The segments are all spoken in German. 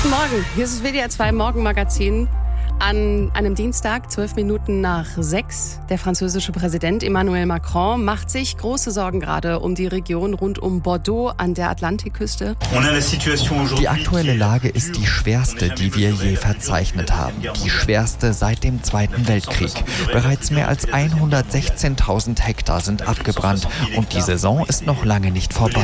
Guten Morgen, hier ist das WDR 2 Morgenmagazin. An einem Dienstag, 12 Minuten nach 6, der französische Präsident Emmanuel Macron macht sich große Sorgen gerade um die Region rund um Bordeaux an der Atlantikküste. Die aktuelle Lage ist die schwerste, die wir je verzeichnet haben. Die schwerste seit dem Zweiten Weltkrieg. Bereits mehr als 116.000 Hektar sind abgebrannt und die Saison ist noch lange nicht vorbei.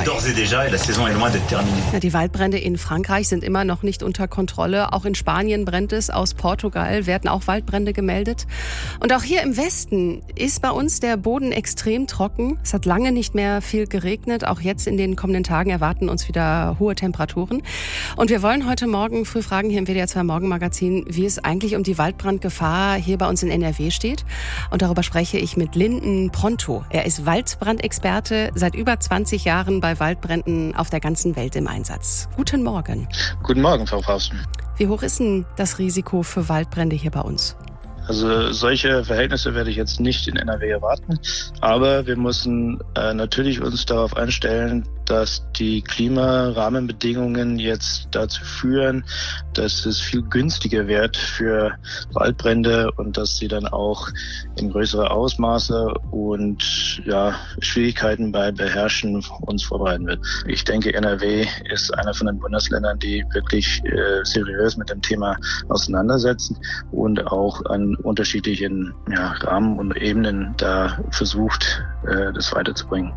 Ja, die Waldbrände in Frankreich sind immer noch nicht unter Kontrolle. Auch in Spanien brennt es. Aus Portugal werden auch Waldbrände gemeldet. Und auch hier im Westen ist bei uns der Boden extrem trocken. Es hat lange nicht mehr viel geregnet. Auch jetzt in den kommenden Tagen erwarten uns wieder hohe Temperaturen. Und wir wollen heute Morgen früh fragen hier im WDR 2 Morgenmagazin, wie es eigentlich um die Waldbrandgefahr hier bei uns in NRW steht. Und darüber spreche ich mit Linden Pronto. Er ist Waldbrandexperte, seit über 20 Jahren bei Waldbränden auf der ganzen Welt im Einsatz. Guten Morgen. Guten Morgen, Frau Fausten. Wie hoch ist denn das Risiko für Waldbrände hier bei uns? Also solche Verhältnisse werde ich jetzt nicht in NRW erwarten, aber wir müssen natürlich uns darauf einstellen, dass die Klimarahmenbedingungen jetzt dazu führen, dass es viel günstiger wird für Waldbrände und dass sie dann auch in größere Ausmaße und Schwierigkeiten bei Beherrschen uns vorbereiten wird. Ich denke, NRW ist einer von den Bundesländern, die wirklich seriös mit dem Thema auseinandersetzen und auch an unterschiedlichen Rahmen und Ebenen da versucht, das weiterzubringen.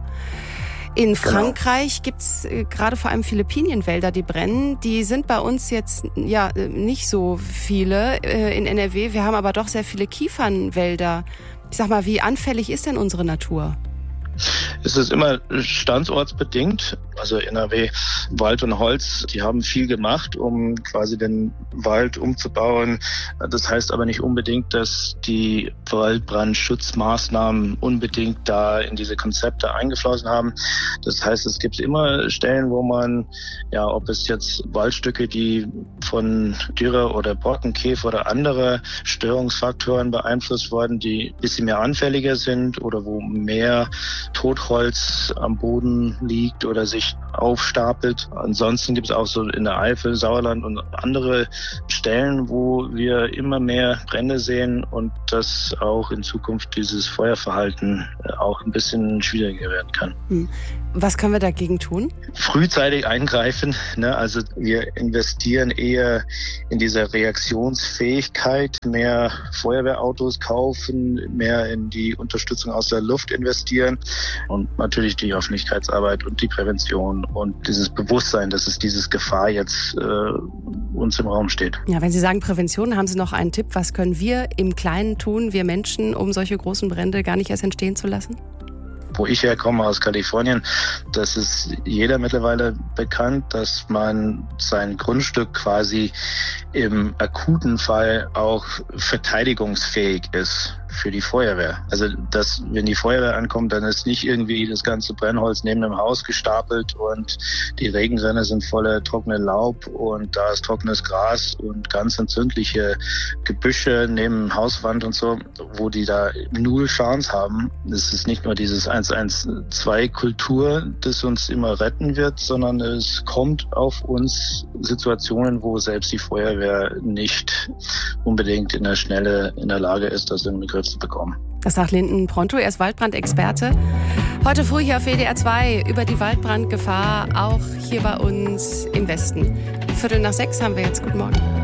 In Frankreich gibt's gerade vor allem viele Pinienwälder, die brennen. Die sind bei uns jetzt nicht so viele in NRW. Wir haben aber doch sehr viele Kiefernwälder. Ich sag mal, wie anfällig ist denn unsere Natur? Es ist immer standortsbedingt. Also NRW, Wald und Holz, die haben viel gemacht, um quasi den Wald umzubauen. Das heißt aber nicht unbedingt, dass die Waldbrandschutzmaßnahmen unbedingt da in diese Konzepte eingeflossen haben. Das heißt, es gibt immer Stellen, wo man, ob es jetzt Waldstücke, die von Dürre oder Borkenkäfer oder andere Störungsfaktoren beeinflusst wurden, die ein bisschen mehr anfälliger sind oder wo mehr Totholz am Boden liegt oder sich aufstapelt. Ansonsten gibt es auch so in der Eifel, Sauerland und andere Stellen, wo wir immer mehr Brände sehen und dass auch in Zukunft dieses Feuerverhalten auch ein bisschen schwieriger werden kann. Was können wir dagegen tun? Frühzeitig eingreifen. Also wir investieren eher in diese Reaktionsfähigkeit, mehr Feuerwehrautos kaufen, mehr in die Unterstützung aus der Luft investieren und natürlich die Öffentlichkeitsarbeit und die Prävention und dieses Bewusstsein, dass es dieses Gefahr jetzt uns im Raum steht. Ja, wenn Sie sagen Prävention, haben Sie noch einen Tipp? Was können wir im Kleinen tun, wir Menschen, um solche großen Brände gar nicht erst entstehen zu lassen? Wo ich herkomme, aus Kalifornien, das ist jeder mittlerweile bekannt, dass man sein Grundstück quasi im akuten Fall auch verteidigungsfähig ist für die Feuerwehr. Also, dass, wenn die Feuerwehr ankommt, dann ist nicht irgendwie das ganze Brennholz neben dem Haus gestapelt und die Regenrinne sind voller trockenes Laub und da ist trockenes Gras und ganz entzündliche Gebüsche neben Hauswand und so, wo die da null Chance haben. Das ist nicht nur dieses 112-Kultur, das uns immer retten wird, sondern es kommt auf uns Situationen, wo selbst die Feuerwehr nicht unbedingt in der Lage ist, das in den Begriff zu bekommen. Das sagt Linden Pronto, er ist Waldbrandexperte. Heute früh hier auf WDR 2 über die Waldbrandgefahr, auch hier bei uns im Westen. 5:45 haben wir jetzt. Guten Morgen.